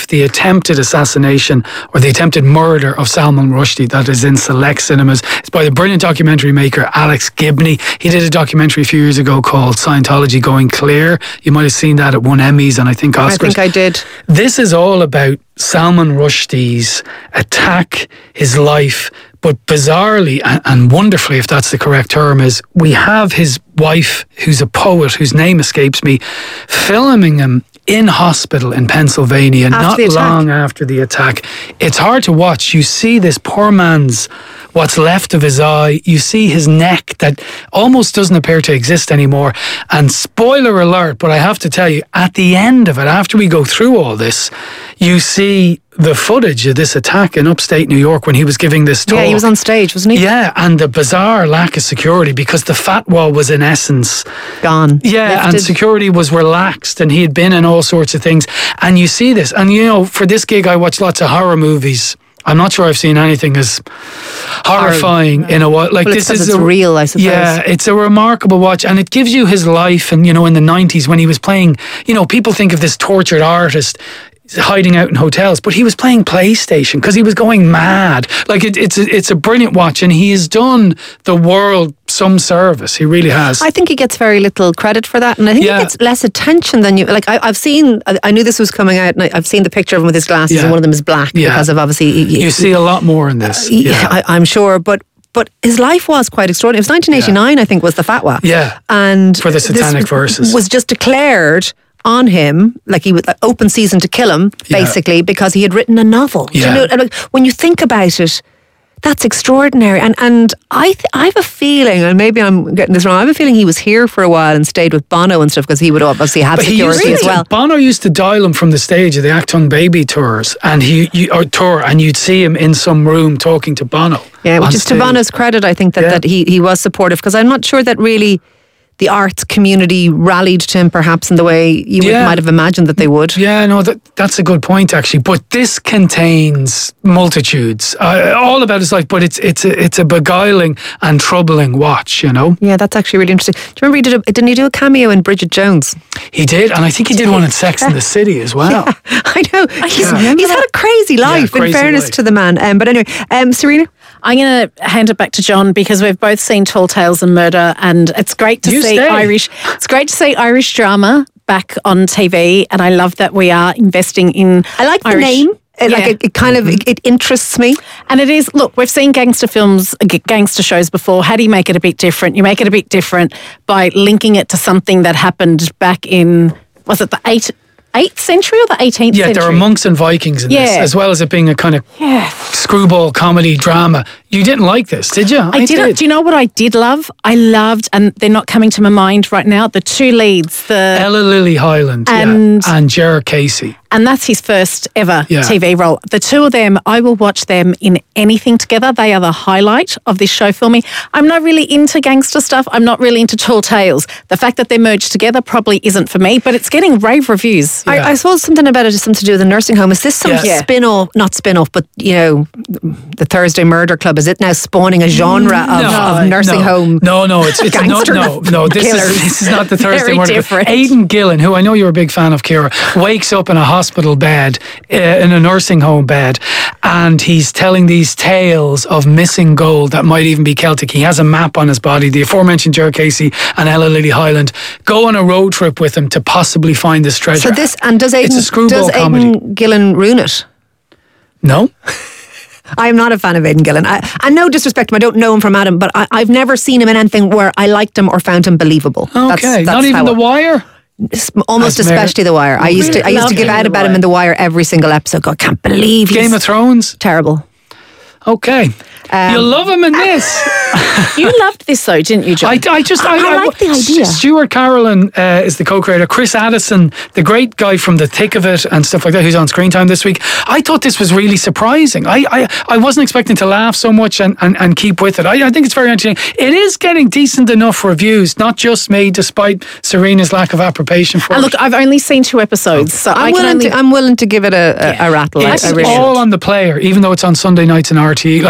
life, the attempted assassination or the attempted murder of Salman Rushdie that is in select cinemas. It's by the brilliant documentary maker Alex Gibney. He did a documentary a few years ago called Scientology Going Clear. You might have seen that. It won Emmys and I think Oscars. I think I did. This is all about Salman Rushdie's attack, his life, but bizarrely and wonderfully, if that's the correct term, is we have his wife, who's a poet, whose name escapes me, filming him in hospital in Pennsylvania not long after the attack. It's hard to watch. You see this poor man's, what's left of his eye. You see his neck that almost doesn't appear to exist anymore. And spoiler alert, but I have to tell you, at the end of it, after we go through all this, you see the footage of this attack in upstate New York when he was giving this talk. Yeah, he was on stage, wasn't he? Yeah, and the bizarre lack of security because the fatwa was in essence gone. Yeah, lifted. And security was relaxed and he had been in all sorts of things. And you see this. And, you know, for this gig, I watch lots of horror movies. I'm not sure I've seen anything as horrifying in a while. Like, this is real, I suppose. Yeah, it's a remarkable watch, and it gives you his life. And, you know, in the 90s when he was playing, you know, people think of this tortured artist hiding out in hotels, but he was playing PlayStation because he was going mad. Like, it's a brilliant watch, and he has done the world some service. He really has. I think he gets very little credit for that, and I think he gets less attention than you. Like, I've seen, I knew this was coming out, and I've seen the picture of him with his glasses, and one of them is black because of obviously. You see a lot more in this. I'm sure, but his life was quite extraordinary. It was 1989, I think, was the fatwa. Yeah, and for the satanic verses was just declared on him, like he was open season to kill him, basically, because he had written a novel. Yeah. Do you know, when you think about it, that's extraordinary. And I have a feeling, and maybe I'm getting this wrong, I have a feeling he was here for a while and stayed with Bono and stuff because he would obviously have security as well. Bono used to dial him from the stage of the Achtung Baby tours, and you'd see him in some room talking to Bono. Yeah, which is to Bono's credit, I think, that he was supportive, because I'm not sure that really the arts community rallied to him perhaps in the way you might have imagined that they would. Yeah, no, that's a good point actually. But this contains multitudes, all about his life. But it's a beguiling and troubling watch, you know. Yeah, that's actually really interesting. Do you remember didn't he do a cameo in Bridget Jones? He did, and I think he did one in Sex and the City as well. Yeah, I know. He's had a crazy life. In fairness to the man. But anyway, Serena. I'm going to hand it back to John because we've both seen Tall Tales and Murder, and it's great to see Irish. It's great to see Irish drama back on TV, and I love that we are investing in. I like the name. It kind of it interests me, and it is. Look, we've seen gangster films, gangster shows before. How do you make it a bit different? You make it a bit different by linking it to something that happened back in, was it the 8th century or the 18th century? Yeah, there are monks and Vikings in this, as well as it being a kind of screwball comedy drama. You didn't like this, did you? I did. Do you know what I did love? I loved, and they're not coming to my mind right now, the two leads. Ella Lily Hyland and Ger Casey. And that's his first ever TV role. The two of them, I will watch them in anything together. They are the highlight of this show for me. I'm not really into gangster stuff. I'm not really into Tall Tales. The fact that they're merged together probably isn't for me, but it's getting rave reviews. Yeah. I suppose something about it is something to do with the nursing home. Is this some spin-off, not spin-off, but, you know, the Thursday Murder Club, is it now spawning a genre of nursing home? No, it's no. This is not the Thursday Murder Club. Aidan Gillen, who I know you're a big fan of, Ciara, wakes up in a hospital bed, in a nursing home bed, and he's telling these tales of missing gold that might even be Celtic. He has a map on his body. The aforementioned Ger Casey and Ella Lily Hyland go on a road trip with him to possibly find this treasure. So does Aidan Gillen ruin it? No. I am not a fan of Aidan Gillen. And no disrespect to him, I don't know him from Adam, but I've never seen him in anything where I liked him or found him believable. Okay, not even The Wire? Almost especially The Wire. I used to give out about him in The Wire every single episode. God, I can't believe Game of Thrones? Terrible. Okay. You love him in this. You loved this though, didn't you, John? I like the idea. Stuart Carolyn is the co-creator. Chris Addison, the great guy from The Thick of It and stuff like that, who's on Screen Time this week. I thought this was really surprising. I wasn't expecting to laugh so much and keep with it. I think it's very entertaining. It is getting decent enough reviews, not just me, despite Serena's lack of approbation for it. And look, I've only seen 2 episodes, so I'm willing to give it a rattle. It's all on the Player, even though it's on Sunday nights in RTE. Like, I think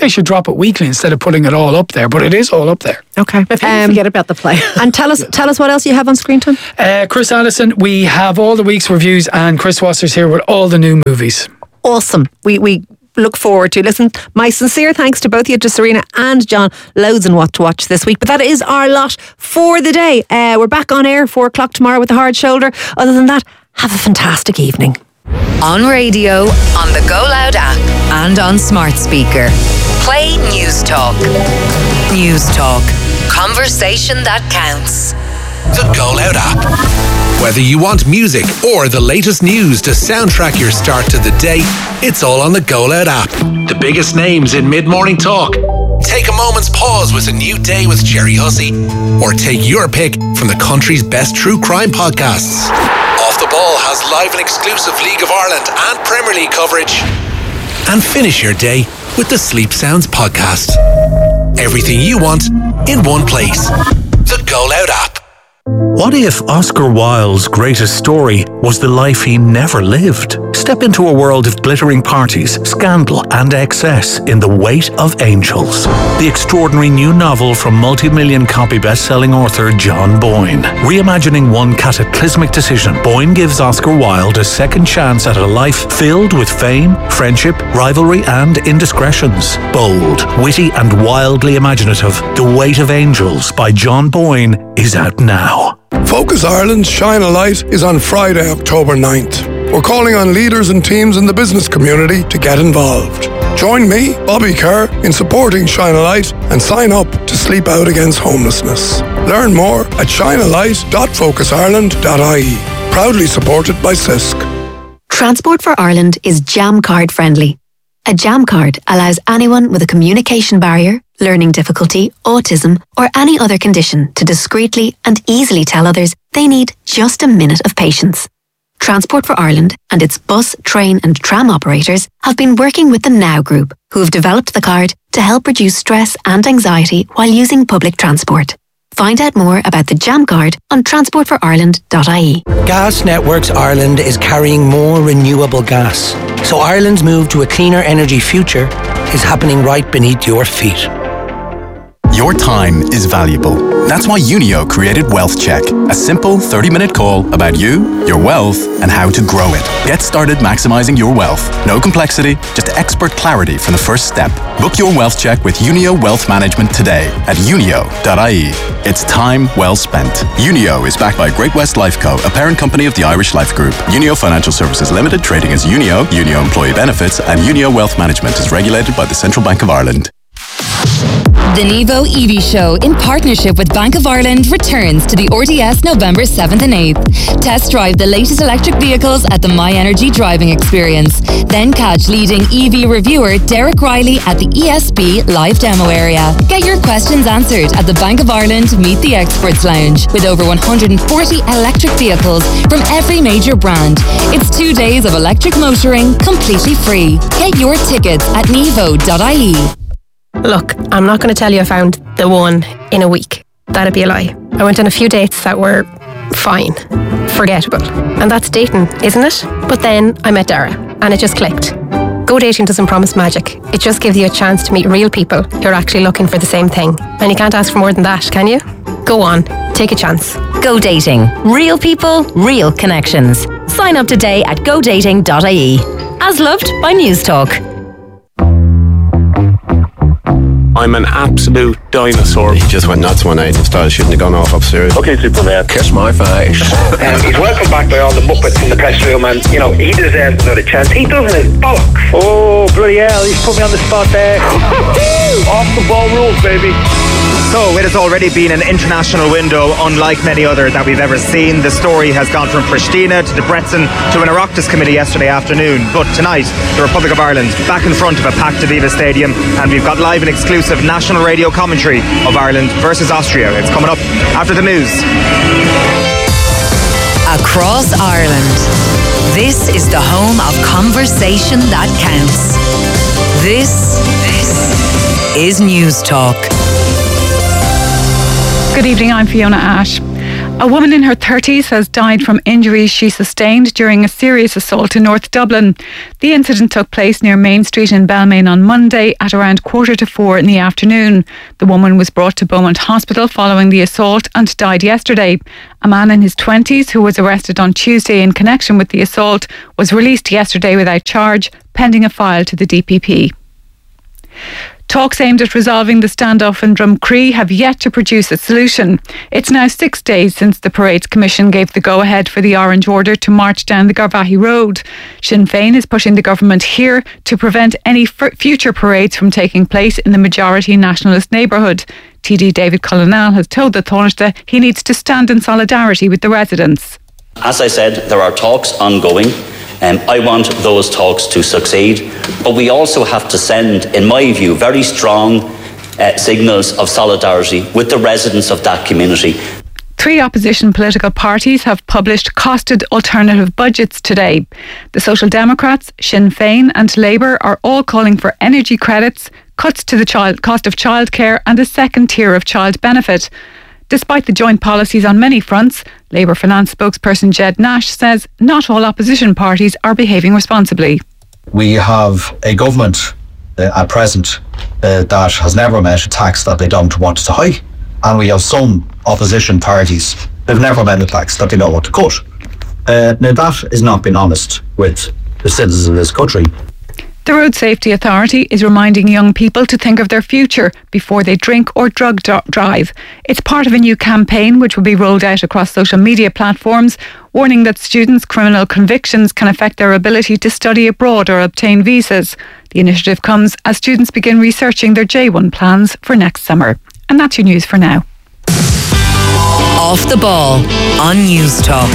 they should drop it weekly instead of putting it all up there, but it is all up there. Okay. But forget about the play. And tell us what else you have on Screen Time. Chris Allison, we have all the week's reviews, and Chris Wasser's here with all the new movies. Awesome. We look forward to. Listen, my sincere thanks to both of you, to Serena and John. Loads and what to watch this week. But that is our lot for the day. We're back on air 4 o'clock tomorrow with The Hard Shoulder. Other than that, have a fantastic evening. On radio, on the Go Loud app, and on smart speaker. Play News Talk. News Talk. Conversation that counts. The Go Loud app. Whether you want music or the latest news to soundtrack your start to the day, it's all on the Go Loud app. The biggest names in mid-morning talk. Take a moment's pause with A New Day with Jerry Hussey, or take your pick from the country's best true crime podcasts. Off the Ball has live and exclusive League of Ireland and Premier League coverage. And finish your day with the Sleep Sounds podcast. Everything you want in one place. The Go Loud app. What if Oscar Wilde's greatest story was the life he never lived? Step into a world of glittering parties, scandal and excess in The Weight of Angels. The extraordinary new novel from multi-million copy best-selling author John Boyne. Reimagining one cataclysmic decision, Boyne gives Oscar Wilde a second chance at a life filled with fame, friendship, rivalry and indiscretions. Bold, witty and wildly imaginative, The Weight of Angels by John Boyne is out now. Focus Ireland's Shine a Light is on Friday, October 9th. We're calling on leaders and teams in the business community to get involved. Join me, Bobby Kerr, in supporting Shine a Light and sign up to Sleep Out Against Homelessness. Learn more at shinealight.focusIreland.ie. Proudly supported by CISC. Transport for Ireland is Jam Card friendly. A Jam Card allows anyone with a communication barrier, learning difficulty, autism, or any other condition to discreetly and easily tell others they need just a minute of patience. Transport for Ireland and its bus, train and tram operators have been working with the Now Group, who have developed the card to help reduce stress and anxiety while using public transport. Find out more about the Jam Card on transportforireland.ie. Gas Networks Ireland is carrying more renewable gas, so Ireland's move to a cleaner energy future is happening right beneath your feet. Your time is valuable. That's why Unio created Wealth Check, a simple 30-minute call about you, your wealth, and how to grow it. Get started maximizing your wealth. No complexity, just expert clarity from the first step. Book your Wealth Check with Unio Wealth Management today at unio.ie. It's time well spent. Unio is backed by Great-West Lifeco, a parent company of the Irish Life Group. Unio Financial Services Limited, trading as Unio, Unio Employee Benefits, and Unio Wealth Management is regulated by the Central Bank of Ireland. The Nevo EV Show, in partnership with Bank of Ireland, returns to the RDS November 7th and 8th. Test drive the latest electric vehicles at the MyEnergy driving experience. Then catch leading EV reviewer Derek Riley at the ESB live demo area. Get your questions answered at the Bank of Ireland Meet the Experts Lounge, with over 140 electric vehicles from every major brand. It's 2 days of electric motoring completely free. Get your tickets at nevo.ie. Look, I'm not going to tell you I found the one in a week. That'd be a lie. I went on a few dates that were fine, forgettable. And that's dating, isn't it? But then I met Dara, and it just clicked. Go Dating doesn't promise magic. It just gives you a chance to meet real people who are actually looking for the same thing. And you can't ask for more than that, can you? Go on, take a chance. Go Dating. Real people, real connections. Sign up today at godating.ie. As loved by News Talk. I'm an absolute dinosaur. He just went nuts one night and started shooting the gun off upstairs. Okay, Superman, kiss my face. He's welcome back by all the Muppets in the press room, and, you know, he deserves another chance. He doesn't his bollocks. Oh, bloody hell, he's put me on the spot there. Off the ball rules, baby. So, it has already been an international window unlike many others that we've ever seen. The story has gone from Pristina to Debrecen to an Oireachtas committee yesterday afternoon. But tonight, the Republic of Ireland back in front of a packed Aviva Stadium, and we've got live and exclusive national radio commentary of Ireland versus Austria. It's coming up after the news. Across Ireland, this is the home of conversation that counts. This is News Talk. Good evening, I'm Fiona Ash. A woman in her 30s has died from injuries she sustained during a serious assault in North Dublin. The incident took place near Main Street in Balmain on Monday at around 3:45 in the afternoon. The woman was brought to Beaumont Hospital following the assault and died yesterday. A man in his 20s who was arrested on Tuesday in connection with the assault was released yesterday without charge, pending a file to the DPP. Talks aimed at resolving the standoff in Drumcree have yet to produce a solution. It's now 6 days since the Parades Commission gave the go-ahead for the Orange Order to march down the Garvaghey Road. Sinn Féin is pushing the government here to prevent any future parades from taking place in the majority nationalist neighbourhood. TD David Cullinane has told the Taoiseach he needs to stand in solidarity with the residents. As I said, there are talks ongoing. I want those talks to succeed, but we also have to send, in my view, very strong signals of solidarity with the residents of that community. 3 opposition political parties have published costed alternative budgets today. The Social Democrats, Sinn Féin and Labour are all calling for energy credits, cuts to the cost of childcare and a second tier of child benefit. Despite the joint policies on many fronts, Labour finance spokesperson Jed Nash says not all opposition parties are behaving responsibly. We have a government at present that has never met a tax that they don't want to hike, and we have some opposition parties that have never met a tax that they don't want to cut. Now that is not being honest with the citizens of this country. The Road Safety Authority is reminding young people to think of their future before they drink or drug drive. It's part of a new campaign which will be rolled out across social media platforms, warning that students' criminal convictions can affect their ability to study abroad or obtain visas. The initiative comes as students begin researching their J1 plans for next summer. And that's your news for now. Off the Ball on News Talk.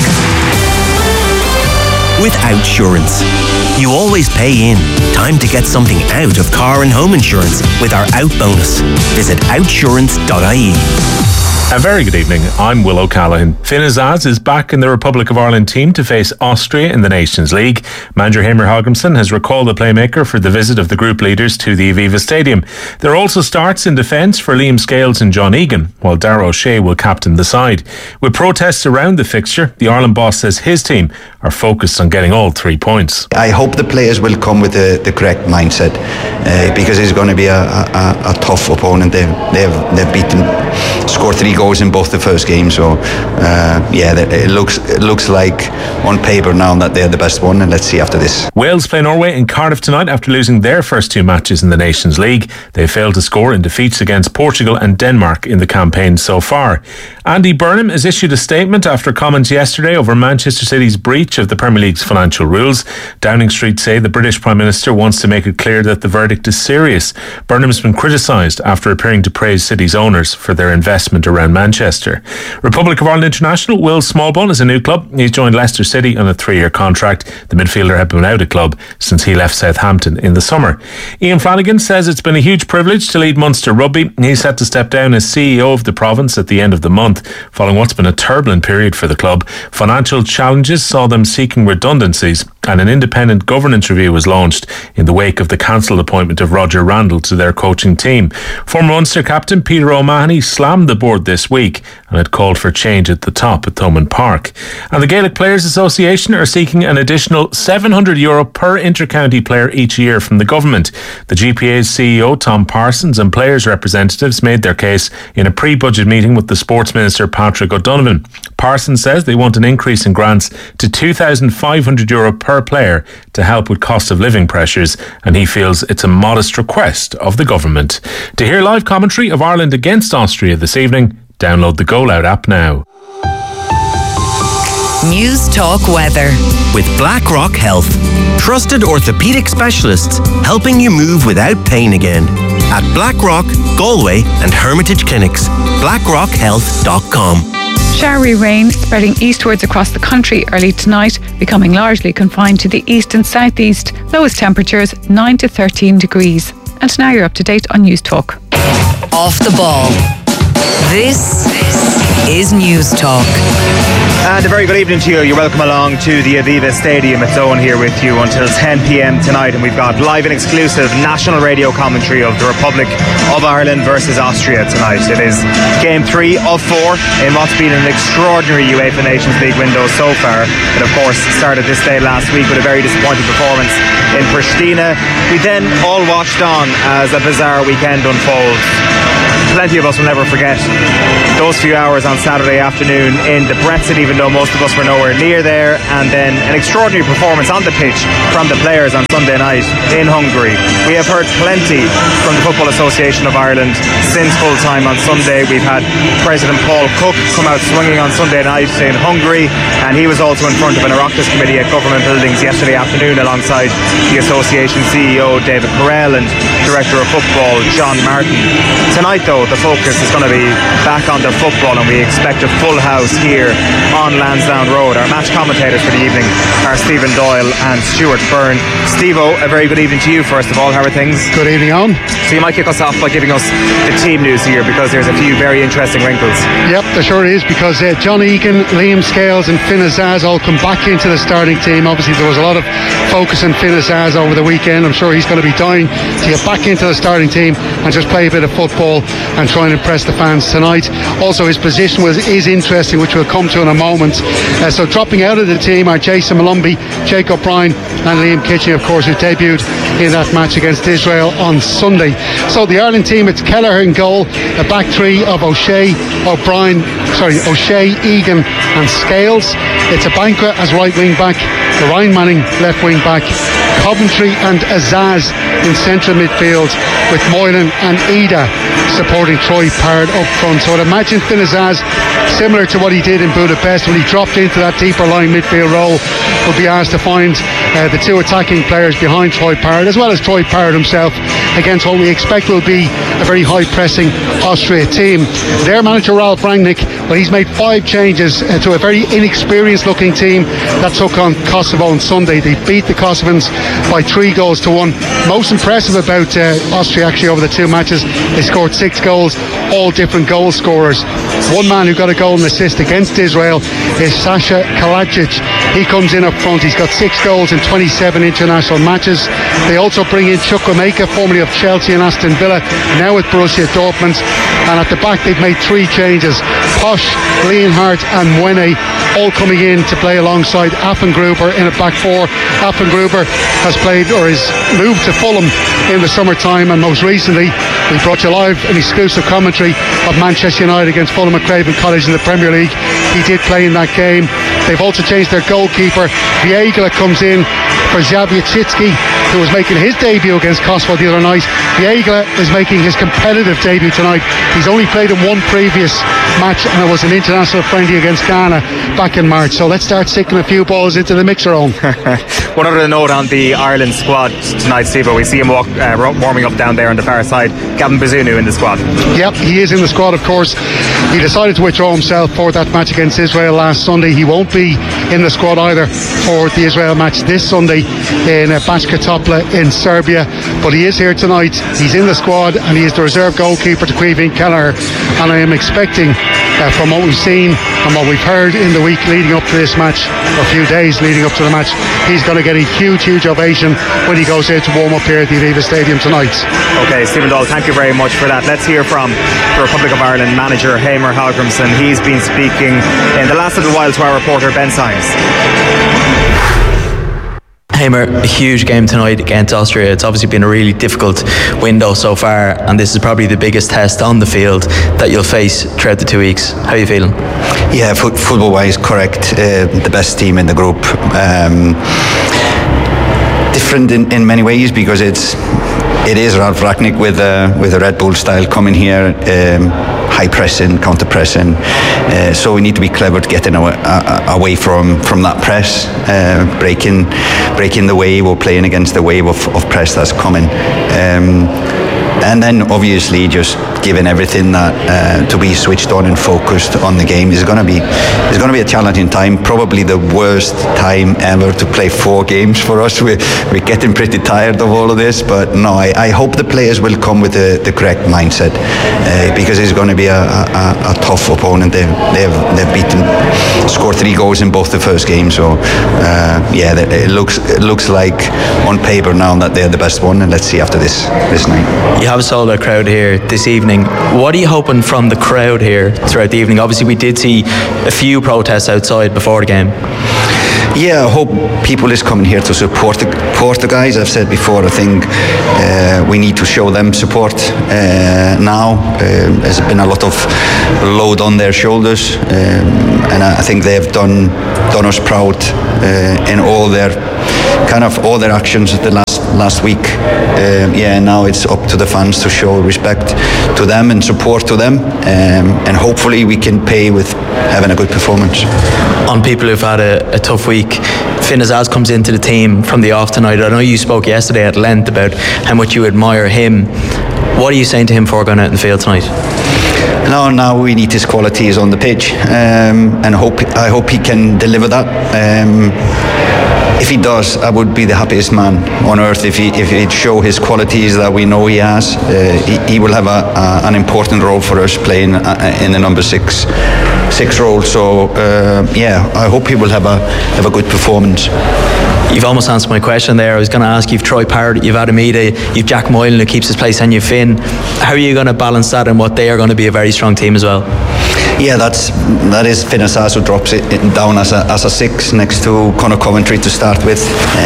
With Outsurance. You always pay in. Time to get something out of car and home insurance with our Out bonus. Visit outsurance.ie. A very good evening, I'm Will O'Callaghan. Finn Azaz is back in the Republic of Ireland team to face Austria in the Nations League. Manager Heimir Hallgrímsson has recalled the playmaker for the visit of the group leaders to the Aviva Stadium. There also starts in defence for Liam Scales and John Egan, while Darragh O'Shea will captain the side. With protests around the fixture, the Ireland boss says his team are focused on getting all 3 points. I hope the players will come with the correct mindset because it's going to be a tough opponent. They've beaten, scored 3 goals in both the first games, so it looks like on paper now that they're the best one, and let's see after this. Wales play Norway in Cardiff tonight after losing their first 2 matches in the Nations League. They failed to score in defeats against Portugal and Denmark in the campaign so far. Andy Burnham has issued a statement after comments yesterday over Manchester City's breach of the Premier League's financial rules. Downing Street say the British Prime Minister wants to make it clear that the verdict is serious. Burnham's been criticised after appearing to praise City's owners for their investment around Manchester. Republic of Ireland international Will Smallbone is a new club. He's joined Leicester City on a 3-year contract. The midfielder had been out of club since he left Southampton in the summer. Ian Flanagan says it's been a huge privilege to lead Munster Rugby. He's set to step down as CEO of the province at the end of the month, following what's been a turbulent period for the club. Financial challenges saw them seeking redundancies, and an independent governance review was launched in the wake of the cancelled appointment of Roger Randall to their coaching team. Former Munster captain Peter O'Mahony slammed the board this week and had called for change at the top at Thomond Park. And the Gaelic Players Association are seeking an additional €700 per inter-county player each year from the government. The GPA's CEO Tom Parsons and players' representatives made their case in a pre-budget meeting with the Sports Minister Patrick O'Donovan. Parsons says they want an increase in grants to €2,500 per player to help with cost of living pressures, and he feels it's a modest request of the government. To hear live commentary of Ireland against Austria this evening, download the Goal Out app now. News Talk Weather with BlackRock Health. Trusted orthopaedic specialists helping you move without pain again. At BlackRock, Galway and Hermitage Clinics. BlackRockHealth.com. Showery rain spreading eastwards across the country early tonight, becoming largely confined to the east and southeast. Lowest temperatures 9 to 13 degrees. And now you're up to date on News Talk. Off the Ball. This is News Talk. And a very good evening to you. You're welcome along to the Aviva Stadium. It's Owen here with you until 10 p.m. tonight, and we've got live and exclusive national radio commentary of the Republic of Ireland versus Austria tonight. It is game 3 of 4 in what's been an extraordinary UEFA Nations League window so far. It of course started this day last week with a very disappointing performance in Pristina. We then all watched on as a bizarre weekend unfolds. Plenty of us will never forget those few hours on Saturday afternoon in Debrecen, even though most of us were nowhere near there, and then an extraordinary performance on the pitch from the players on Sunday night in Hungary. We have heard plenty from the Football Association of Ireland since full time on Sunday. We've had President Paul Cook come out swinging on Sunday night in Hungary, and he was also in front of an Oireachtas committee at government buildings yesterday afternoon alongside the association CEO David Carell and Director of Football John Martin. Tonight though, the focus is going to be back on the football, and we expect a full house here on Lansdowne Road. Our match commentators for the evening are Stephen Doyle and Stuart Byrne. Steve-O, a very good evening to you first of all. How are things? Good evening, Owen. So you might kick us off by giving us the team news here, because there's a few very interesting wrinkles. Yep, there sure is, because John Egan, Liam Scales and Finn Azaz all come back into the starting team. Obviously there was a lot of focus on Finn Azaz over the weekend. I'm sure he's going to be dying to get back into the starting team and just play a bit of football and try and impress the fans tonight. Also his position is interesting, which we'll come to in a moment. So dropping out of the team are Jason Malumbi, Jake O'Brien and Liam Kitchen, of course, who debuted in that match against Israel on Sunday. So the Ireland team, it's Kelleher in goal, a back three of O'Shea, Egan and Scales. It's a Bankra as right wing back, the Ryan Manning left wing back, Coventry and Azaz in central midfield, with Moylan and Ida supporting Troy Parrott up front. So I'd imagine Finn Azaz, similar to what he did in Budapest when he dropped into that deeper line midfield role, will be asked to find the two attacking players behind Troy Parrott, as well as Troy Parrott himself, against what we expect will be a very high pressing Austria team. Their manager Ralph Rangnick, well, he's made 5 changes to a very inexperienced looking team that took on Kosovo on Sunday. They beat the Kosovans by 3-1. Most impressive about Austria actually over the 2 matches, they scored 6 goals, all different goal scorers. One man who got a goal and assist against Israel is Sasha Kalajic. He comes in up front. He's got 6 goals in 27 international matches. They also bring in Chukwuemeka, formerly of Chelsea and Aston Villa, now with Borussia Dortmund. And at the back they've made 3 changes. Posh, Leonhardt and Mwene all coming in to play alongside Affengruber in a back 4. Affengruber has played, or is moved to Fulham in the summertime, and most recently we brought you live an exclusive commentary of Manchester United against Fulham at Craven Cottage in the Premier League. He did play in that game. They've also changed their goalkeeper. Viegla comes in for Javichitsky, who was making his debut against Kosovo the other night. Viegla is making his competitive debut tonight. He's only played in one previous match, and it was an international friendly against Ghana back in March. So let's start sticking a few balls into the mixer on. One other note on the Ireland squad tonight, Steve, we see him warming up down there on the far side. Gavin Bazunu in the squad. Yep, he is in the squad, of course. He decided to withdraw himself for that match against Israel last Sunday. He won't be in the squad either for the Israel match this Sunday in Bačka Topla in Serbia, but he is here tonight. He's in the squad, and he is the reserve goalkeeper to Caoimhín Kelleher, and I am expecting from what we've seen and what we've heard in the week leading up to this match, or a few days leading up to the match, he's going to get a huge ovation when he goes out to warm up here at the Aviva Stadium tonight. Okay, Stephen Doyle, thank you very much for that. Let's hear from the Republic of Ireland manager Hamer Hallgrimsson. He's been speaking in the last little while to our reporter Ben Symes. Hamer, a huge game tonight against Austria. It's obviously been a really difficult window so far, and this is probably the biggest test on the field that you'll face throughout the 2 weeks. How are you feeling? Yeah, football-wise, correct. The best team in the group. Different in many ways, because it is Ralph Rangnick with a Red Bull style coming here. High pressing, counter pressing, so we need to be clever to get away from that press, breaking the wave or playing against the wave of press that's coming. and then obviously just giving everything that to be switched on and focused on the game is going to be a challenging time. Probably the worst time ever to play 4 games for us. We're getting pretty tired of all of this, but no, I hope the players will come with the correct mindset, because it's going to be a tough opponent. They've beaten, scored 3 goals in both the first games, so it looks like on paper now that they're the best one, and let's see after this night. You have a sold out crowd here this evening. What are you hoping from the crowd here throughout the evening? Obviously we did see a few protests outside before the game. Yeah, I hope people is coming here to support the guys. I've said before, I think we need to show them support now. There's been a lot of load on their shoulders, and I think they've done us proud in all their actions the last week. Now it's up to the fans to show respect to them and support to them, and hopefully we can pay with having a good performance. On people who've had a tough week, Finn Azaz comes into the team from the off tonight. I know you spoke yesterday at length about how much you admire him. What are you saying to him before going out in the field tonight? Now we need his qualities on the pitch, and I hope he can deliver that. If he does, I would be the happiest man on earth if he'd show his qualities that we know he has. He will have an important role for us playing in the number 6 role. So I hope he will have a good performance. You've almost answered my question there. I was going to ask, you've Troy Parrott, you've Adam Ida, you've Jack Moylan who keeps his place, and you've Finn. How are you going to balance that, and what they are going to be a very strong team as well? Yeah, that is Finn Azaz, who drops it down as a 6 next to Conor Coventry to start with.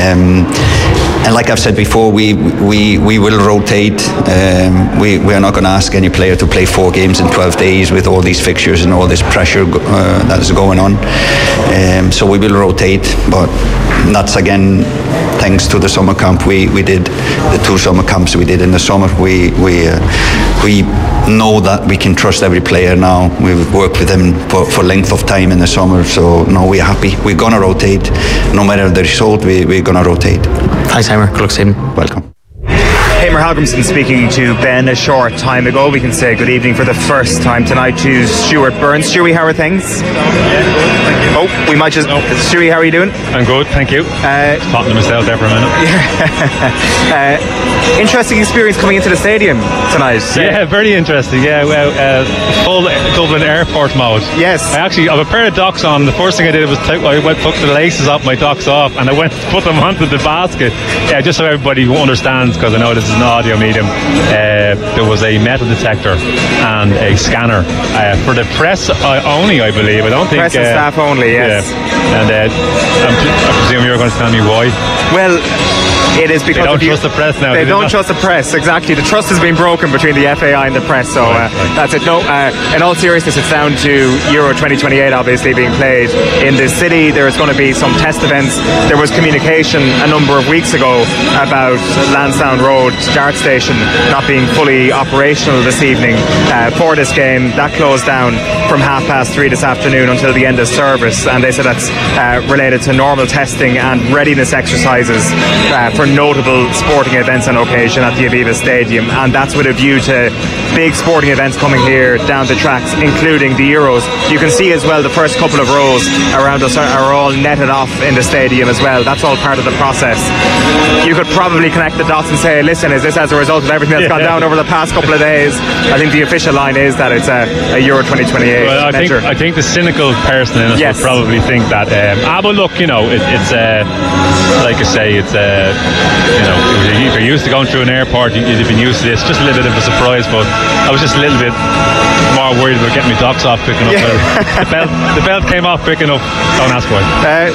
And like I've said before, we will rotate. We are not going to ask any player to play 4 games in 12 days with all these fixtures and all this pressure that is going on. So we will rotate, but that's again thanks to the summer camp we did, the 2 summer camps we did in the summer. We know that we can trust every player now. We've worked with them for length of time in the summer, so no, we're happy. We're going to rotate. No matter the result, we're going to rotate. Thanks, Heimer. Good luck, Stephen. Welcome. Heimer Hallgrimsson speaking to Ben a short time ago. We can say good evening for the first time tonight to Stuart Burns. Stewie, how are things? Oh, we might just... Stewie, how are you doing? I'm good, thank you. Talking to myself there for a minute. Interesting experience coming into the stadium tonight. Yeah, very interesting. Yeah, well, full Dublin airport mode. Yes. I actually have a pair of docks on. The first thing I did was took the laces off my docks off, and I went to put them onto the basket. Yeah, just so everybody understands, because I know this is an audio medium. There was a metal detector and a scanner for the press only, I believe. I don't think press and staff only. Yes. Yeah. And I presume you're going to tell me why. Well, it is because they don't trust the press now. They don't trust the press, exactly. The trust has been broken between the FAI and the press, so that's it. No, in all seriousness, it's down to Euro 2028 obviously being played in this city. There's going to be some test events. There was communication a number of weeks ago about Lansdowne Road Dart Station not being fully operational this evening for this game. That closed down from 3:30 this afternoon until the end of service, and they said that's related to normal testing and readiness exercises for notable sporting events on occasion at the Aviva Stadium, and that's with a view to big sporting events coming here down the tracks, including the Euros. You can see as well the first couple of rows around us are all netted off in the stadium as well. That's all part of the process. You could probably connect the dots and say, listen, is this as a result of everything that's gone down over the past couple of days? I think the official line is that it's a Euro 2028 well, measure. I think the cynical person in us would probably think that but look, you know, it's like I say, it's if you're used to going through an airport, you'd have been used to this. Just a little bit of a surprise, but I was just a little bit more worried about getting my docks off quick enough. The belt came off quick enough. Don't ask why.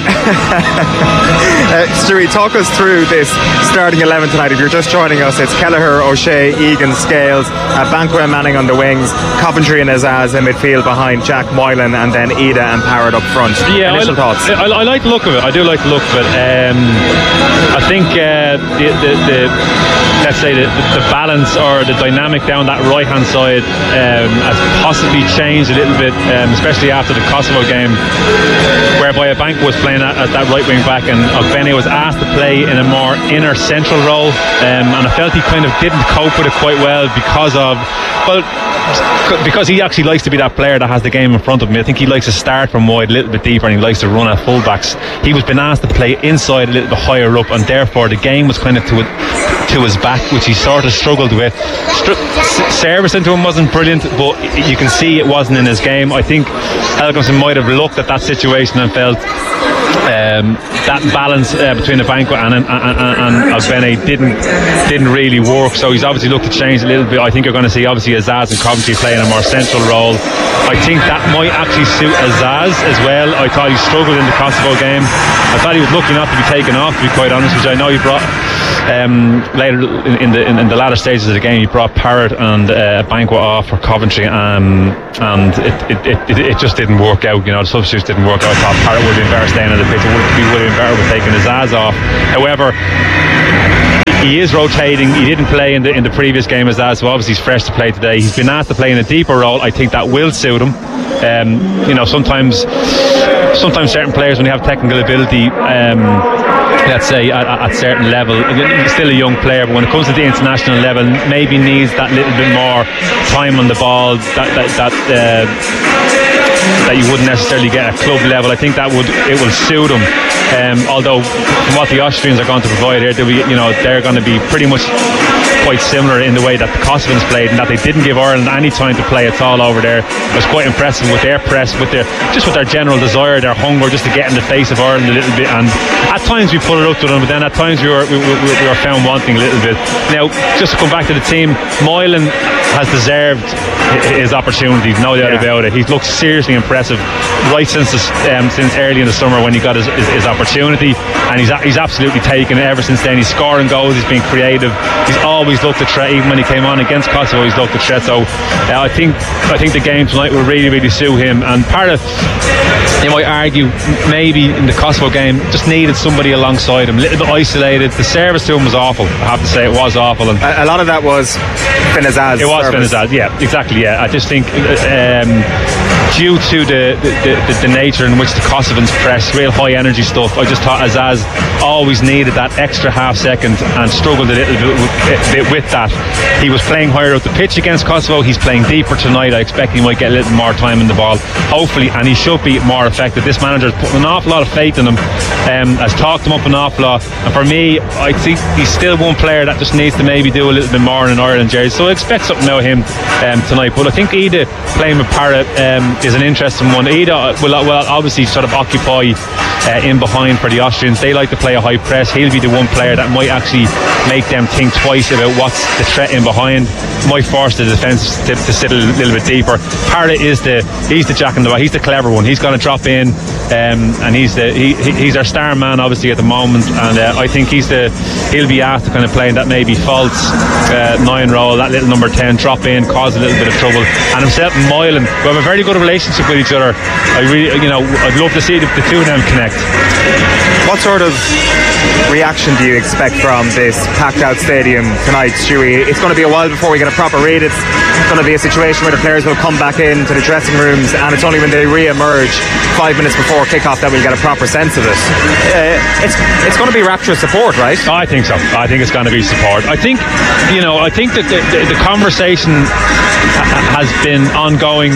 Stewie, talk us through this starting 11 tonight. If you're just joining us, it's Kelleher, O'Shea, Egan, Scales, Banquo and Manning on the wings, Coventry and Azaz in midfield behind Jack Moylan, and then Ida and Parrott up front. Yeah, initial thoughts? I like the look of it. I do like the look of it. I think let's say the balance or the dynamic down that right hand side has possibly changed a little bit, especially after the Kosovo game, whereby Abankwah was playing at that right wing back and Ogbene was asked to play in a more inner central role, and I felt he kind of didn't cope with it quite well because he actually likes to be that player that has the game in front of him. I think he likes to start from wide a little bit deeper and he likes to run at fullbacks. He was being asked to play inside a little bit higher up, and therefore the game was kind of to his back, which he sort of struggled with. Service into him wasn't brilliant, but you can see it wasn't in his game. I think Helgumsson might have looked at that situation and felt that balance between Abankwah and Ogbene didn't really work, so he's obviously looked to change a little bit. I think you're going to see obviously Azaz and Coventry playing a more central role. I think that might actually suit Azaz as well. I thought he struggled in the Kosovo game. I thought he was lucky not to be taken off, to be quite honest, which I know he brought later in the latter stages of the game. He brought Parrott and Abankwah off for Coventry, and it just didn't work out. You know, the substitutes didn't work out. I thought Parrott would have been better staying on the pitch. He would have been better with taking his Azaz off. However, he is rotating. He didn't play in the previous game as that, so obviously he's fresh to play today. He's been asked to play in a deeper role. I think that will suit him. You know, sometimes certain players, when they have technical ability, let's say at certain level, still a young player, but when it comes to the international level, maybe needs that little bit more time on the ball that you wouldn't necessarily get at club level. I think it will suit him. Although from what the Austrians are going to provide here, they're going to be pretty much quite similar in the way that the Kosovans played, and that they didn't give Ireland any time to play at all over there. It was quite impressive with their press, with their general desire, their hunger just to get in the face of Ireland a little bit. And at times we put it up to them, but then at times we were found wanting a little bit. Now, just to come back to the team, Moylan has deserved his opportunities, no doubt about it. He's looked seriously impressive right since early in the summer when he got his opportunity, and he's absolutely taken it ever since then. He's scoring goals, he's been creative, he's always looked a threat. Even when he came on against Kosovo, he's looked a threat. So I think the game tonight will really, really suit him. And part of, you might argue, maybe in the Kosovo game just needed somebody alongside him, a little bit isolated. The service to him was awful, I have to say. It was awful, and a lot of that was Finn Azaz. It was Finn Azaz, yeah, exactly, yeah. I just think due to the nature in which the Kosovans press, real high energy stuff, I just thought Azaz always needed that extra half second and struggled a little bit with that. He was playing higher up the pitch against Kosovo. He's playing deeper tonight. I expect he might get a little more time in the ball, hopefully, and he should be more effective. This manager has put an awful lot of faith in him, has talked him up an awful lot, and for me, I think he's still one player that just needs to maybe do a little bit more in an Ireland jersey, so I expect something out of him tonight. But I think Ida playing with Parrott is an interesting one. Ida will obviously sort of occupy in behind for the Austrians. They like to play a high press. He'll be the one player that might actually make them think twice about what's the threat in behind, might force the defence to sit a little bit deeper. Parrott he's the jack in the box. He's the clever one. He's going to drop in, and he's our star man obviously at the moment, and I think he'll be asked to kind of play in that maybe false 9 role, that little number 10, drop in, cause a little bit of trouble. And himself and Moylan, who have a very good relationship with each other, I'd love to see the two of them connect. What sort of reaction do you expect from this packed out stadium tonight, Stewie? It's going to be a while before we get a proper read. It's going to be a situation where the players will come back into the dressing rooms, and it's only when they re-emerge 5 minutes before kick-off that we'll get a proper sense of it. It's going to be rapturous support, right? I think so. I think it's going to be support. I think that the conversation has been ongoing,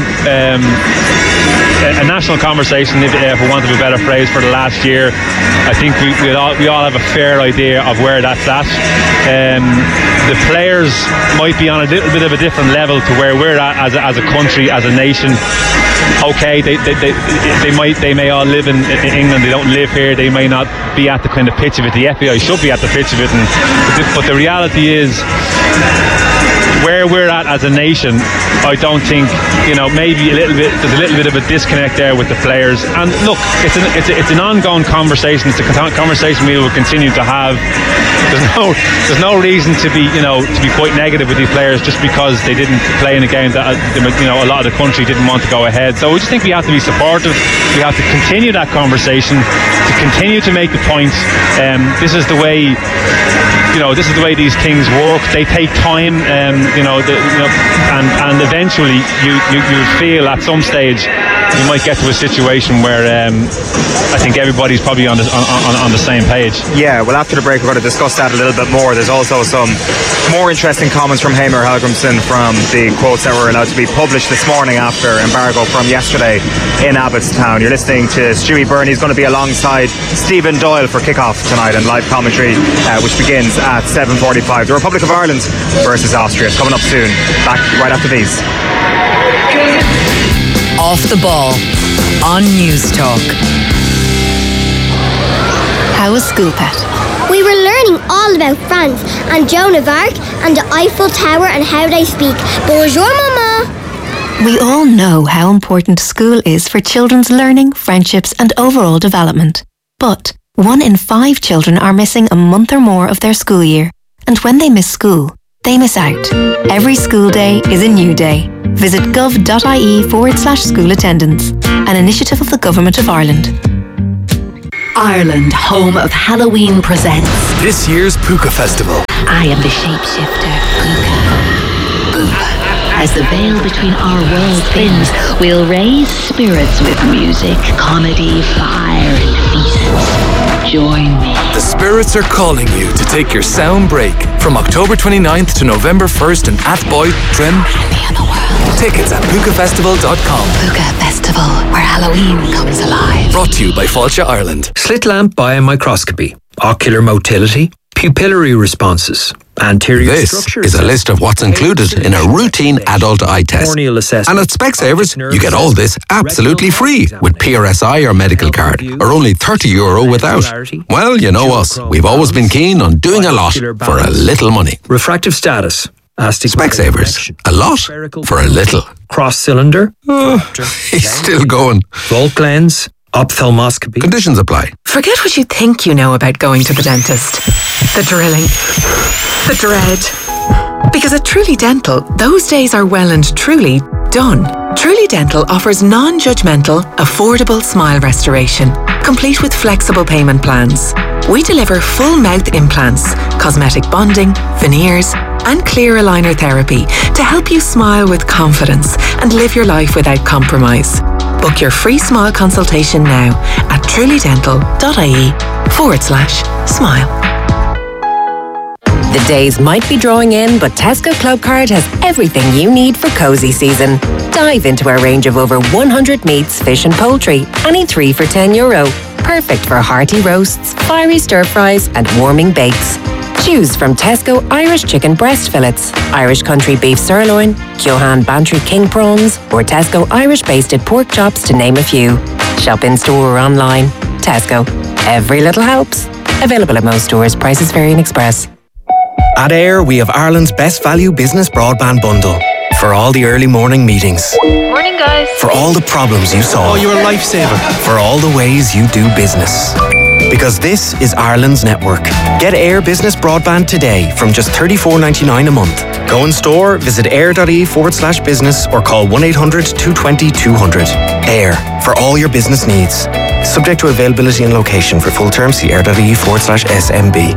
a national conversation, if we want to be a better phrase, for the last year. I think we all have a fair idea of where that's at. The players might be on a little bit of a different level to where we're at as a country, as a nation. Okay, they may all live in England. They don't live here. They may not be at the kind of pitch of it. The FBI should be at the pitch of it, but the reality is, where we're at as a nation, I don't think, maybe there's a little bit of a disconnect there with the players. And look, it's an ongoing conversation. It's a conversation we will continue to have. There's no reason to be quite negative with these players just because they didn't play in a game that a lot of the country didn't want to go ahead. So we just think we have to be supportive. We have to continue that conversation, to continue to make the points. This is the way. This is the way these things work. They take time, and eventually you feel at some stage you might get to a situation where I think everybody's probably on the same page. Yeah, well, after the break we're going to discuss that a little bit more. There's also some more interesting comments from Heimir Hallgrímsson from the quotes that were allowed to be published this morning after embargo from yesterday in Abbottstown. You're listening to Stewie Byrne. He's going to be alongside Stephen Doyle for kickoff tonight and live commentary, which begins at 7:45. The Republic of Ireland versus Austria is coming up soon. Back right after these. Off the Ball on News Talk. How was school, Pet? We were learning all about France and Joan of Arc and the Eiffel Tower and how they speak. Bonjour, Mama. We all know how important school is for children's learning, friendships and overall development. But 1 in 5 children are missing a month or more of their school year. And when they miss school, they miss out. Every school day is a new day. Visit gov.ie/school attendance, an initiative of the Government of Ireland. Ireland, home of Halloween, presents this year's Puka Festival. I am the shapeshifter, Puka. As the veil between our worlds thins, we'll raise spirits with music, comedy, fire, and feasts. Join me. The spirits are calling you to take your sound break from October 29th to November 1st in Athboy, Trim. Tickets at pukafestival.com. Puka Festival, where Halloween comes alive. Brought to you by Fáilte Ireland. Slit lamp biomicroscopy, ocular motility, pupillary responses, anterior this structure. This is a list of what's included in a routine adult eye test. Corneal assessment. And at Specsavers, you get all this absolutely free with PRSI or medical card, or only €30 without. Well, you know us. We've always been keen on doing a lot for a little money. Refractive status. Specsavers. A lot for a little. Cross cylinder. He's still going. Volk lens. Ophthalmoscopy. Conditions apply. Forget what you think you know about going to the dentist. The drilling. The dread. Because at Truly Dental, those days are well and truly done. Truly Dental offers non-judgmental, affordable smile restoration, complete with flexible payment plans. We deliver full mouth implants, cosmetic bonding, veneers, and clear aligner therapy to help you smile with confidence and live your life without compromise. Book your free smile consultation now at trulydental.ie/smile. The days might be drawing in, but Tesco Clubcard has everything you need for cosy season. Dive into our range of over 100 meats, fish and poultry, any 3 for €10. Perfect for hearty roasts, fiery stir-fries and warming bakes. Choose from Tesco Irish chicken breast fillets, Irish country beef sirloin, Johan Bantry king prawns, or Tesco Irish basted pork chops, to name a few. Shop in store or online. Tesco. Every little helps. Available at most stores. Prices vary in Express. At Air, we have Ireland's best value business broadband bundle. For all the early morning meetings. Morning, guys. For all the problems you solve. Oh, you're a lifesaver. For all the ways you do business. Because this is Ireland's network. Get Air Business Broadband today from just $34.99 a month. Go in store, visit air.ie/business or call 1-800-220-200. Air, for all your business needs. Subject to availability and location. For full terms, see air.ie/SMB.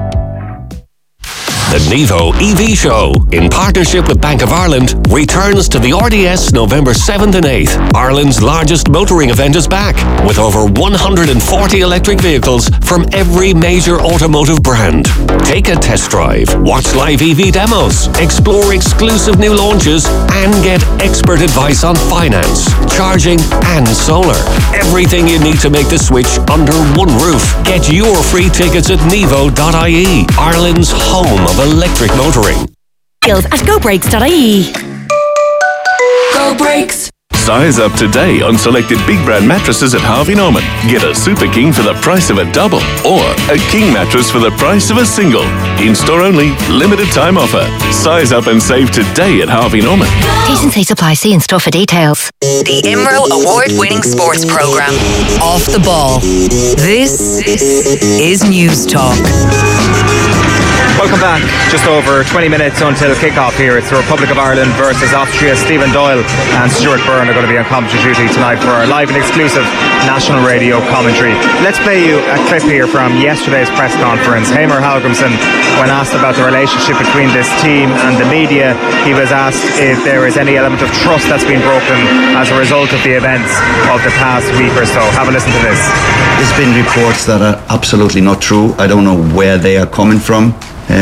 The Nevo EV Show, in partnership with Bank of Ireland, returns to the RDS November 7th and 8th. Ireland's largest motoring event is back, with over 140 electric vehicles from every major automotive brand. Take a test drive, watch live EV demos, explore exclusive new launches, and get expert advice on finance, charging, and solar. Everything you need to make the switch under one roof. Get your free tickets at nevo.ie, Ireland's home of electric motoring. Deals at gobrakes.ie. Go Brakes. Size up today on selected big brand mattresses at Harvey Norman. Get a Super King for the price of a double, or a King mattress for the price of a single. In-store only, limited time offer. Size up and save today at Harvey Norman. T&C Supply, see in store for details. The IMRO award-winning sports program. Off the Ball. This is News Talk. Welcome back. Just over 20 minutes until kick-off here. It's the Republic of Ireland versus Austria. Stephen Doyle and Stuart Byrne are going to be on commentary duty tonight for our live and exclusive national radio commentary. Let's play you a clip here from yesterday's press conference. Heimir Hallgrímsson, when asked about the relationship between this team and the media, he was asked if there is any element of trust that's been broken as a result of the events of the past week or so. Have a listen to this. There's been reports that are absolutely not true. I don't know where they are coming from.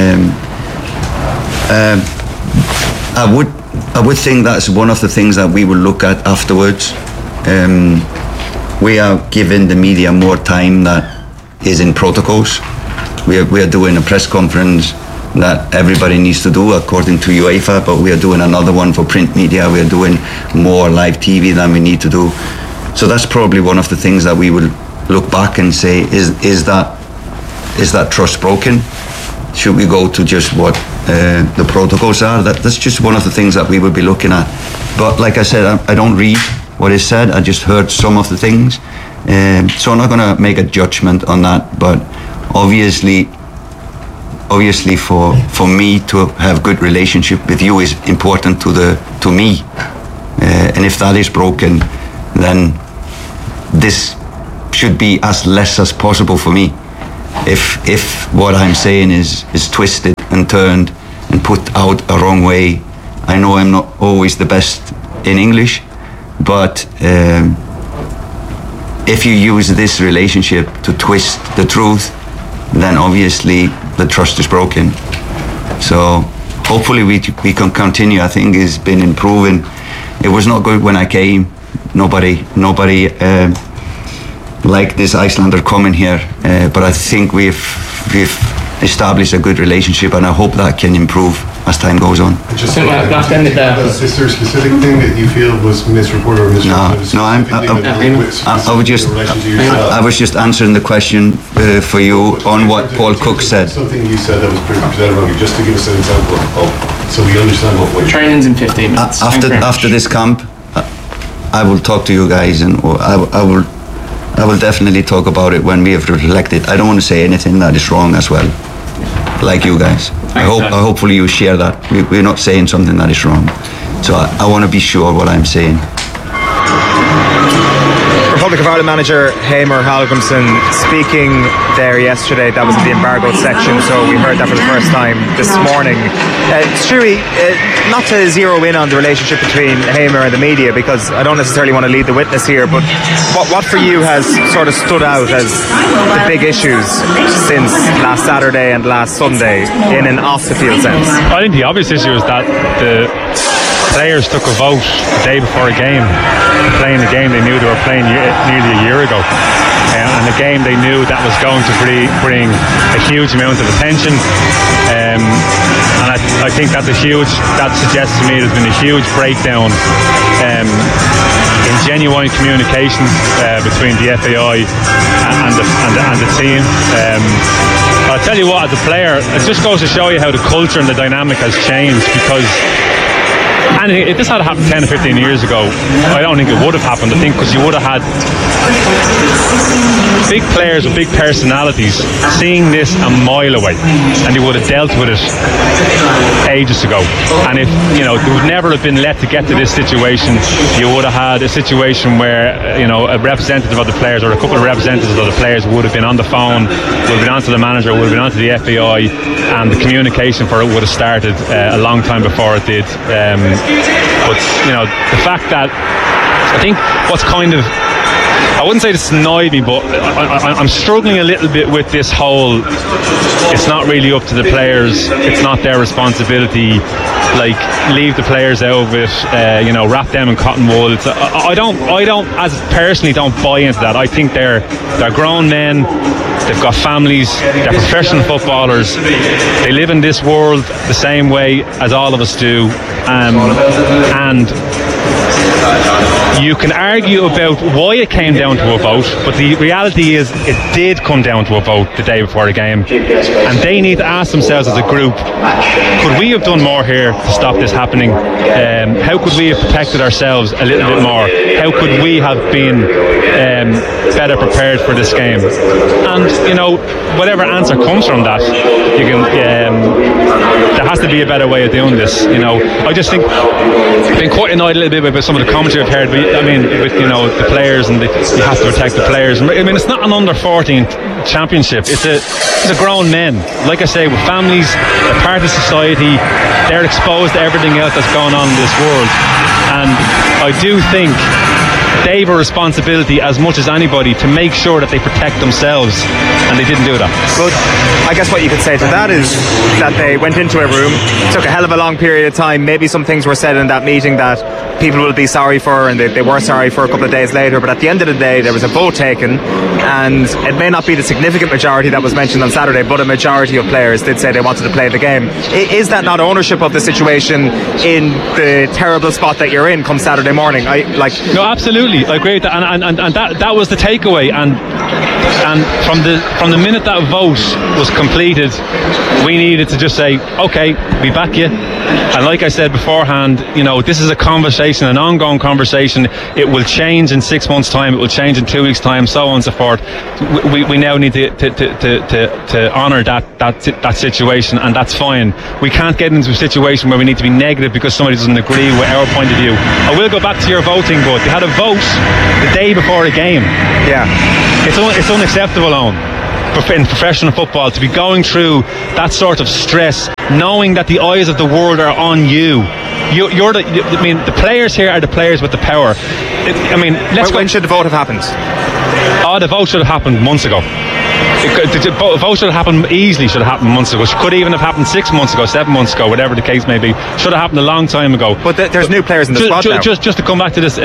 I would think that's one of the things that we will look at afterwards. We are giving the media more time that is in protocols. We are doing a press conference that everybody needs to do according to UEFA, but we are doing another one for print media. We are doing more live TV than we need to do. So that's probably one of the things that we will look back and say, is that trust broken? Should we go to just what the protocols are? That's just one of the things that we will be looking at. But like I said, I don't read what is said. I just heard some of the things. So I'm not going to make a judgment on that. But obviously for me to have good relationship with you is important to me. And if that is broken, then this should be as less as possible for me. If what I'm saying is twisted and turned and put out a wrong way, I know I'm not always the best in English, but if you use this relationship to twist the truth, then obviously the trust is broken. So hopefully we can continue. I think it's been improving. It was not good when I came. Nobody like this Icelander coming here, but I think we've established a good relationship, and I hope that can improve as time goes on. Is there a specific thing that you feel was misreported or misreported? No, I was just answering the question for you on what Paul Cook said. Something you said that was presented wrong, just to give us an example of, so we understand what training's in 15 minutes. After this camp, I will talk to you guys, and I will definitely talk about it when we have reflected. I don't want to say anything that is wrong as well, like you guys. Hopefully you share that. We're not saying something that is wrong. So I want to be sure what I'm saying. Republic of Ireland manager Heimir Hallgrímsson speaking there yesterday. That was in the embargoed section, so we heard that for the first time this morning. Stewie, not to zero in on the relationship between Heimir and the media, because I don't necessarily want to lead the witness here, but what for you has sort of stood out as the big issues since last Saturday and last Sunday in an off-the-field sense? I think the obvious issue is that the players took a vote the day before a game, playing a game they knew they were playing nearly a year ago, and a game they knew that was going to bring a huge amount of attention, and I think that suggests to me there's been a huge breakdown in genuine communication between the FAI and the team. I'll tell you what, as a player, it just goes to show you how the culture and the dynamic has changed, because and if this had happened 10 or 15 years ago, I don't think it would have happened. I think because you would have had big players with big personalities seeing this a mile away, and they would have dealt with it ages ago. And if they would never have been let to get to this situation, you would have had a situation where a representative of the players or a couple of representatives of the players would have been on the phone, would have been onto the manager, would have been onto the FAI, and the communication for it would have started a long time before it did. But the fact that I think what's kind of, I wouldn't say this annoyed me, but I'm struggling a little bit with this whole, it's not really up to the players, it's not their responsibility, like leave the players out of it, wrap them in cotton wool. I don't as personally don't buy into that. I think they're grown men, they've got families, they're professional footballers, they live in this world the same way as all of us do, and you can argue about why it came down to a vote, but the reality is it did come down to a vote the day before the game, and they need to ask themselves as a group, could we have done more here to stop this happening? How could we have protected ourselves a little bit more? How could we have been better prepared for this game? And whatever answer comes from that, you can has to be a better way of doing this. You know, I just think I've been quite annoyed a little bit with some of the commentary I've heard. But I mean, with the players and you have to protect the players. I mean, it's not an under 14 championship. It's a grown men. Like I say, with families, they're part of society. They're exposed to everything else that's going on in this world, and I do think they have a responsibility as much as anybody to make sure that they protect themselves, and they didn't do that. But I guess what you could say to that is that they went into a room, took a hell of a long period of time. Maybe some things were said in that meeting that people will be sorry for, and they were sorry for a couple of days later, but at the end of the day there was a vote taken, and it may not be the significant majority that was mentioned on Saturday, but a majority of players did say they wanted to play the game. Is that not ownership of the situation in the terrible spot that you're in come Saturday morning? No, absolutely, I agree with that, and that was the takeaway, and from the minute that vote was completed, we needed to just say, okay, we back you. And like I said beforehand, this is a conversation, an ongoing conversation. It will change in 6 months' time. It will change in 2 weeks' time, so on and so forth. We now need to honour that situation, and that's fine. We can't get into a situation where we need to be negative because somebody doesn't agree with our point of view. I will go back to your voting, but you had a vote the day before a game. Yeah, it's unacceptable, Owen, in professional football, to be going through that sort of stress, knowing that the eyes of the world are on you. The players here are the players with the power. When should the vote have happened? The vote should have happened months ago. The vote should have happened easily. Should have happened months ago. Could even have happened 6 months ago, 7 months ago, whatever the case may be. Should have happened a long time ago. But there's new players in the squad now. Just to come back to this.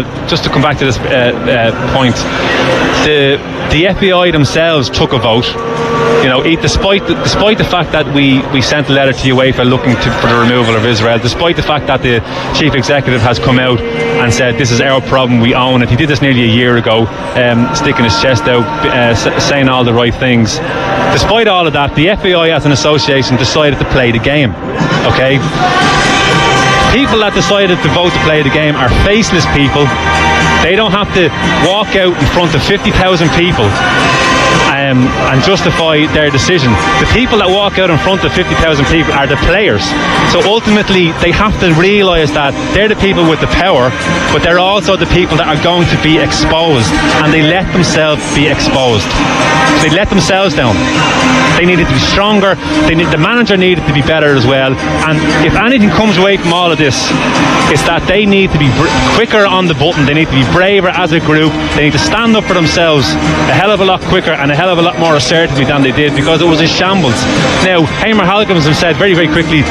Point. The FBI themselves took a vote. Despite the fact that we sent a letter to UEFA looking for the removal of Israel, despite the fact that the chief executive has come out and said this is our problem, we own it. He did this nearly a year ago, sticking his chest out, saying all the right things. Despite all of that, the FBI as an association decided to play the game. Okay? People that decided to vote to play the game are faceless people. They don't have to walk out in front of 50,000 people and justify their decision. The people that walk out in front of 50,000 people are the players. So ultimately they have to realise that they're the people with the power, but they're also the people that are going to be exposed, and they let themselves be exposed. They let themselves down. They needed to be stronger. The manager needed to be better as well. And if anything comes away from all of this, it's that they need to be quicker on the button. They need to be braver as a group. They need to stand up for themselves a hell of a lot quicker and a hell of a lot more assertively than they did, because it was a shambles. Now, Hamer Halkins has said very, very quickly,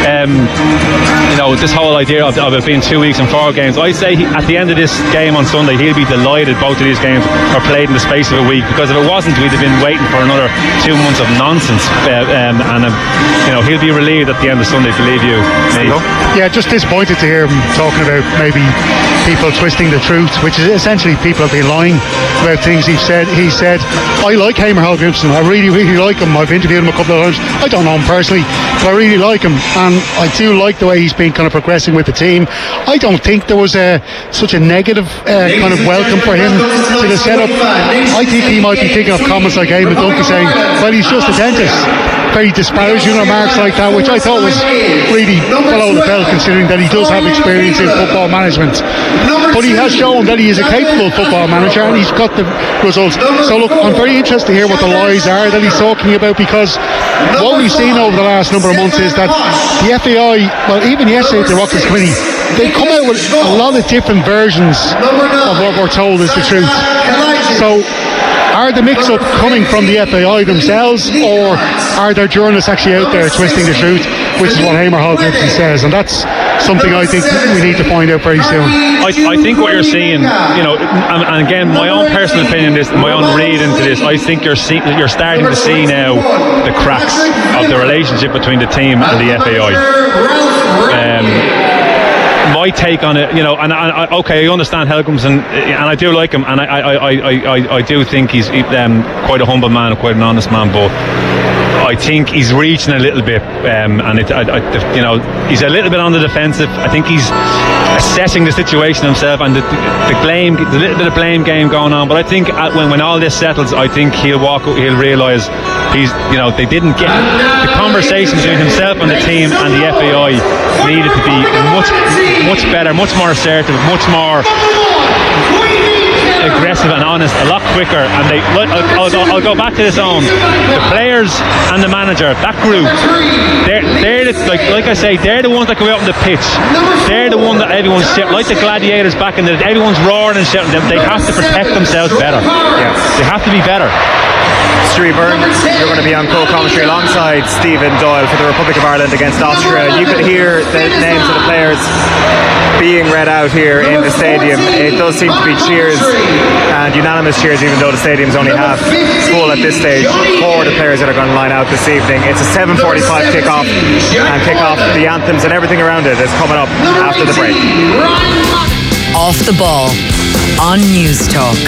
this whole idea of it being 2 weeks and 4 games. I'd say at the end of this game on Sunday, he'll be delighted both of these games are played in the space of a week, because if it wasn't, we'd have been waiting for another 2 months of nonsense. He'll be relieved at the end of Sunday, believe you me. Yeah, just disappointed to hear him talking about maybe people twisting the truth, which is essentially people have been lying about things he said. I like Hamer Hallgrimsson. I really, really like him. I've interviewed him a couple of times. I don't know him personally, but I really like him, and I do like the way he's been kind of progressing with the team. I don't think there was such a negative kind of welcome for him to the setup. I think he might be thinking of comments like Eamon Dunphy saying, well, he's just a dentist. Very disparaging remarks like that, which I thought was really below the belt, considering that he does have experience in football management. But he has shown that he is a capable football manager, and he's got the results. So look, I'm very interested to hear what the lies are that he's talking about, because what we've seen over the last number of months is that the FAI, well, even yesterday at the Rockets Committee, they come out with a lot of different versions of what we're told is the truth. So are the mix-up coming from the FAI themselves, or are there journalists actually out there twisting the truth, which is what Hamer Hallgrimsson says? And that's something I think we need to find out very soon. I think what you're seeing, and again, my own personal opinion is, my own read into this, I think you're starting to see now the cracks of the relationship between the team and the FAI. My take on it, I understand Hallgrimsson, and I do like him, and I do think he's quite a humble man, quite an honest man, but I think he's reaching a little bit, and he's a little bit on the defensive. I think he's assessing the situation himself, and the blame, there's a little bit of blame game going on. But I think when all this settles, I think he'll realise they didn't get the conversations between himself and the team and the FAI needed to be much better, much more assertive, much more aggressive and honest, a lot quicker. And I'll go back to this on the players and the manager, that group, they're like I say, they're the ones that go out on the pitch. They're the one that everyone's shouting, like the gladiators back in the day, everyone's roaring and shouting. They have to protect themselves better. They have to be better. Stewie Byrne, you're going to be on co-commentary alongside Stephen Doyle for the Republic of Ireland against Austria. You could hear the names of the players being read out here in the stadium. It does seem to be cheers, and unanimous cheers, even though the stadium's only half full at this stage, for the players that are going to line out this evening. It's a 7:45 kickoff, and kickoff, the anthems and everything around it is coming up after the break. Off the ball on News Talk.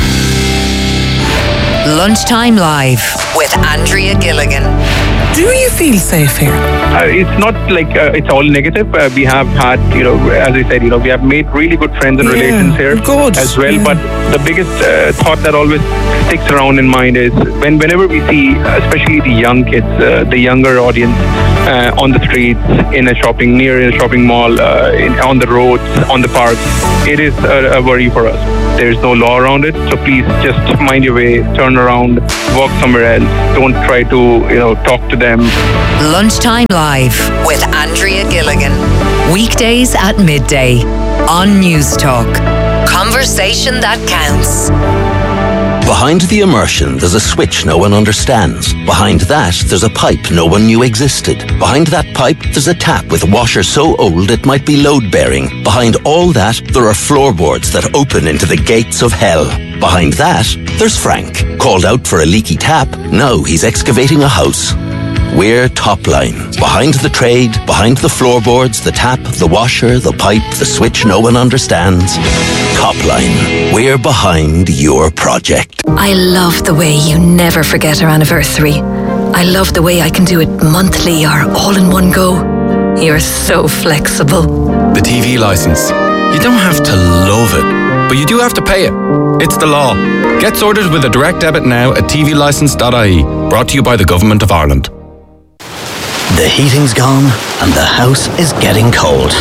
Lunchtime Live with Andrea Gilligan. Do you feel safe here? It's not like it's all negative. We have had, as I said, we have made really good friends and relations here as well. Yeah. But the biggest thought that always sticks around in mind is whenever we see, especially the young kids, the younger audience on the streets, near a shopping mall, on the roads, on the parks, it is a worry for us. There's no law around it, so please just mind your way, turn around, walk somewhere else. Don't try to, talk to them. Lunchtime Live with Andrea Gilligan. Weekdays at midday on News Talk. Conversation that counts. Behind the immersion, there's a switch no one understands. Behind that, there's a pipe no one knew existed. Behind that pipe, there's a tap with a washer so old it might be load-bearing. Behind all that, there are floorboards that open into the gates of hell. Behind that, there's Frank. Called out for a leaky tap, now he's excavating a house. We're Topline. Behind the trade, behind the floorboards, the tap, the washer, the pipe, the switch no one understands. Topline. We're behind your project. I love the way you never forget our anniversary. I love the way I can do it monthly or all in one go. You're so flexible. The TV license. You don't have to love it, but you do have to pay it. It's the law. Get sorted with a direct debit now at tvlicense.ie. Brought to you by the Government of Ireland. The heating's gone and the house is getting cold.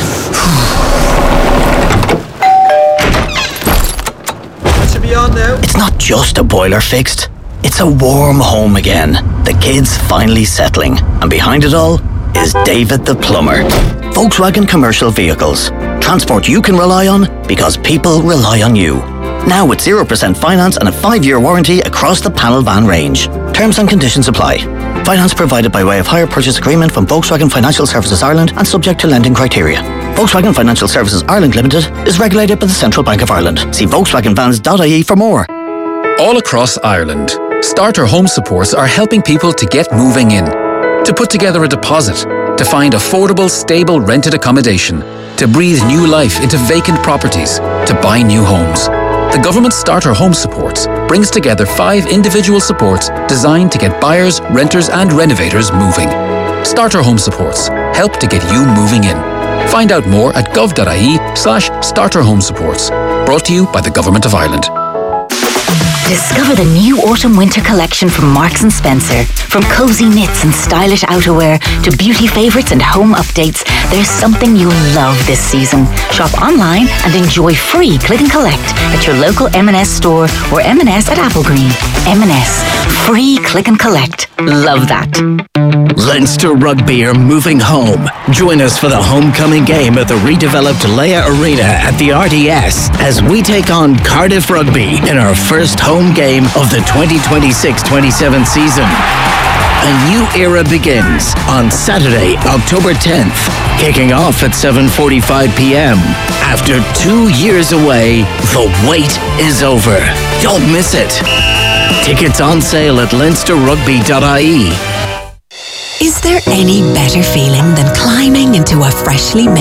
That should be on now. It's not just a boiler fixed. It's a warm home again. The kids finally settling. And behind it all is David the plumber. Volkswagen Commercial Vehicles. Transport you can rely on because people rely on you. Now with 0% finance and a 5-year warranty across the panel van range. Terms and conditions apply. Finance provided by way of hire purchase agreement from Volkswagen Financial Services Ireland and subject to lending criteria. Volkswagen Financial Services Ireland Limited is regulated by the Central Bank of Ireland. See volkswagenvans.ie for more. All across Ireland, Starter Home Supports are helping people to get moving in, to put together a deposit, to find affordable, stable rented accommodation, to breathe new life into vacant properties, to buy new homes. The government Starter Home Supports brings together 5 individual supports designed to get buyers, renters and renovators moving. Starter Home Supports help to get you moving in. Find out more at gov.ie/Starter Home Supports. Brought to you by the Government of Ireland. Discover the new autumn-winter collection from Marks & Spencer. From cozy knits and stylish outerwear to beauty favourites and home updates, there's something you'll love this season. Shop online and enjoy free click and collect at your local M&S store or M&S at Applegreen. M&S. Free click and collect. Love that. Leinster Rugby are moving home. Join us for the homecoming game at the redeveloped Leia Arena at the RDS as we take on Cardiff Rugby in our first home game of the 2026-27 season. A new era begins on Saturday, October 10th, kicking off at 7:45 p.m. After 2 years away, the wait is over. Don't miss it. Tickets on sale at leinsterrugby.ie. Is there any better feeling than climbing into a freshly made